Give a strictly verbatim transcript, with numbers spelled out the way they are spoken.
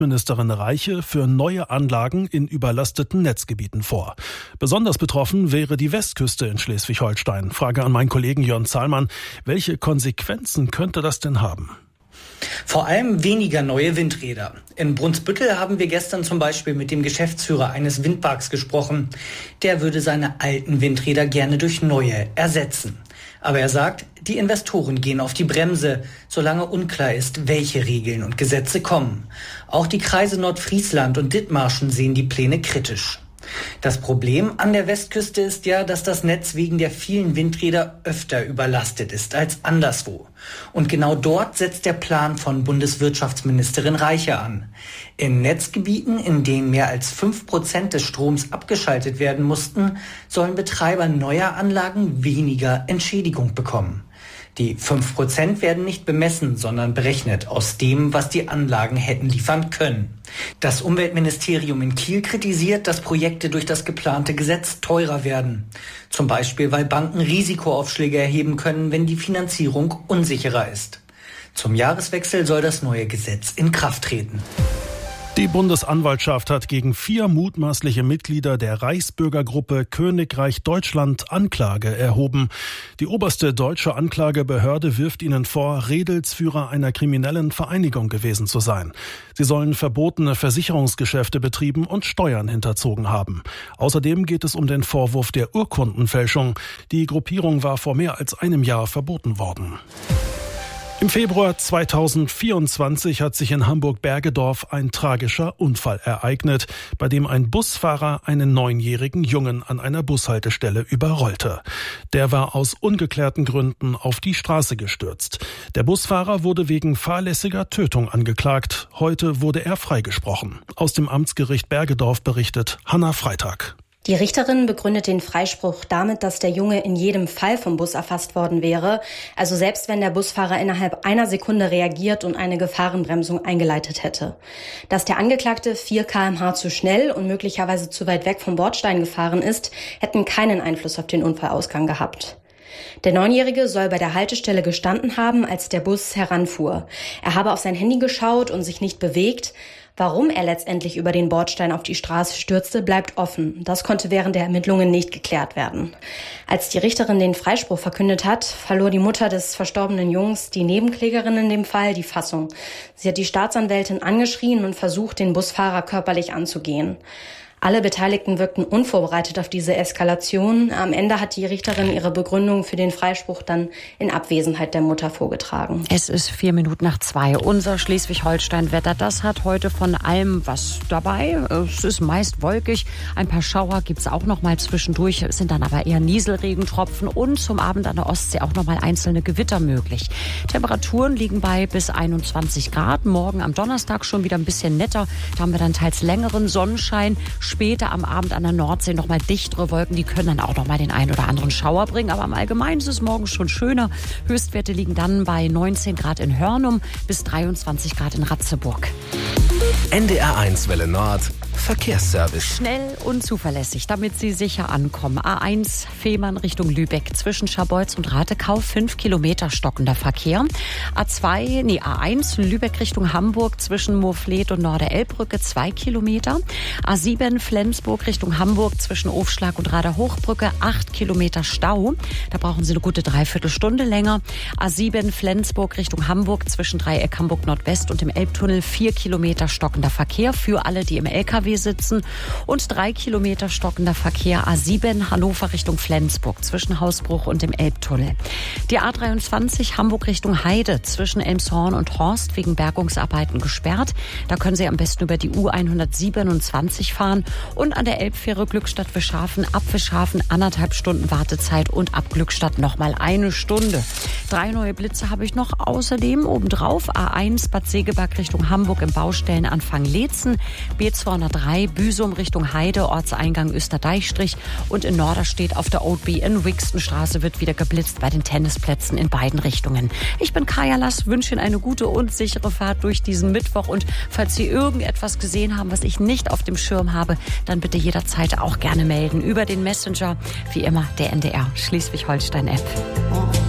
Ministerin Reiche für neue Anlagen in überlasteten Netzgebieten vor. Besonders betroffen wäre die Westküste in Schleswig-Holstein. Frage an meinen Kollegen Jörn Zahlmann. Welche Konsequenzen könnte das denn haben? Vor allem weniger neue Windräder. In Brunsbüttel haben wir gestern zum Beispiel mit dem Geschäftsführer eines Windparks gesprochen. Der würde seine alten Windräder gerne durch neue ersetzen. Aber er sagt, die Investoren gehen auf die Bremse, solange unklar ist, welche Regeln und Gesetze kommen. Auch die Kreise Nordfriesland und Dithmarschen sehen die Pläne kritisch. Das Problem an der Westküste ist ja, dass das Netz wegen der vielen Windräder öfter überlastet ist als anderswo. Und genau dort setzt der Plan von Bundeswirtschaftsministerin Reiche an. In Netzgebieten, in denen mehr als fünf Prozent des Stroms abgeschaltet werden mussten, sollen Betreiber neuer Anlagen weniger Entschädigung bekommen. Die fünf Prozent werden nicht bemessen, sondern berechnet aus dem, was die Anlagen hätten liefern können. Das Umweltministerium in Kiel kritisiert, dass Projekte durch das geplante Gesetz teurer werden. Zum Beispiel, weil Banken Risikoaufschläge erheben können, wenn die Finanzierung unsicherer ist. Zum Jahreswechsel soll das neue Gesetz in Kraft treten. Die Bundesanwaltschaft hat gegen vier mutmaßliche Mitglieder der Reichsbürgergruppe Königreich Deutschland Anklage erhoben. Die oberste deutsche Anklagebehörde wirft ihnen vor, Redelsführer einer kriminellen Vereinigung gewesen zu sein. Sie sollen verbotene Versicherungsgeschäfte betrieben und Steuern hinterzogen haben. Außerdem geht es um den Vorwurf der Urkundenfälschung. Die Gruppierung war vor mehr als einem Jahr verboten worden. Im Februar zweitausendvierundzwanzig hat sich in Hamburg-Bergedorf ein tragischer Unfall ereignet, bei dem ein Busfahrer einen neunjährigen Jungen an einer Bushaltestelle überrollte. Der war aus ungeklärten Gründen auf die Straße gestürzt. Der Busfahrer wurde wegen fahrlässiger Tötung angeklagt. Heute wurde er freigesprochen. Aus dem Amtsgericht Bergedorf berichtet Hanna Freitag. Die Richterin begründet den Freispruch damit, dass der Junge in jedem Fall vom Bus erfasst worden wäre. Also selbst wenn der Busfahrer innerhalb einer Sekunde reagiert und eine Gefahrenbremsung eingeleitet hätte. Dass der Angeklagte vier Kilometer pro Stunde zu schnell und möglicherweise zu weit weg vom Bordstein gefahren ist, hätten keinen Einfluss auf den Unfallausgang gehabt. Der Neunjährige soll bei der Haltestelle gestanden haben, als der Bus heranfuhr. Er habe auf sein Handy geschaut und sich nicht bewegt. Warum er letztendlich über den Bordstein auf die Straße stürzte, bleibt offen. Das konnte während der Ermittlungen nicht geklärt werden. Als die Richterin den Freispruch verkündet hat, verlor die Mutter des verstorbenen Jungs, die Nebenklägerin in dem Fall, die Fassung. Sie hat die Staatsanwältin angeschrien und versucht, den Busfahrer körperlich anzugehen. Alle Beteiligten wirkten unvorbereitet auf diese Eskalation. Am Ende hat die Richterin ihre Begründung für den Freispruch dann in Abwesenheit der Mutter vorgetragen. Es ist vier Minuten nach zwei. Unser Schleswig-Holstein-Wetter, das hat heute von allem was dabei. Es ist meist wolkig. Ein paar Schauer gibt es auch noch mal zwischendurch. Es sind dann aber eher Nieselregentropfen und zum Abend an der Ostsee auch noch mal einzelne Gewitter möglich. Temperaturen liegen bei bis einundzwanzig Grad. Morgen am Donnerstag schon wieder ein bisschen netter. Da haben wir dann teils längeren Sonnenschein. Später am Abend an der Nordsee noch mal dichtere Wolken, die können dann auch noch mal den einen oder anderen Schauer bringen. Aber im Allgemeinen ist es morgen schon schöner. Höchstwerte liegen dann bei neunzehn Grad in Hörnum bis dreiundzwanzig Grad in Ratzeburg. N D R eins Welle Nord Verkehrsservice. Schnell und zuverlässig, damit Sie sicher ankommen. A eins Fehmarn Richtung Lübeck zwischen Scharbeutz und Ratekau fünf Kilometer stockender Verkehr. A zwei, nee A eins Lübeck Richtung Hamburg zwischen Moorfleet und Norderelbbrücke zwei Kilometer. A sieben Flensburg Richtung Hamburg zwischen Ofschlag und Rader-Hochbrücke acht Kilometer Stau. Da brauchen Sie eine gute Dreiviertelstunde länger. A sieben Flensburg Richtung Hamburg zwischen Dreieck Hamburg Nordwest und dem Elbtunnel vier Kilometer stockender Verkehr für alle, die im L K W sitzen. Und drei Kilometer stockender Verkehr A sieben Hannover Richtung Flensburg zwischen Hausbruch und dem Elbtunnel. Die A dreiundzwanzig Hamburg Richtung Heide zwischen Elmshorn und Horst wegen Bergungsarbeiten gesperrt. Da können Sie am besten über die U hundertsiebenundzwanzig fahren. Und an der Elbfähre Glückstadt-Wischhafen ab Wischhafen anderthalb Stunden Wartezeit und ab Glückstadt nochmal eine Stunde. Drei neue Blitze habe ich noch außerdem obendrauf. A eins Bad Segeberg Richtung Hamburg im Baustellenanfang Leetzen. B zweihundertdrei Büsum Richtung Heide, Ortseingang Österdeichstrich. Und in Norderstedt auf der Oldby in Wixtonstraße wird wieder geblitzt bei den Tennisplätzen in beiden Richtungen. Ich bin Kaya Lass, wünsche Ihnen eine gute und sichere Fahrt durch diesen Mittwoch. Und falls Sie irgendetwas gesehen haben, was ich nicht auf dem Schirm habe, dann bitte jederzeit auch gerne melden über den Messenger. Wie immer der N D R Schleswig-Holstein-App.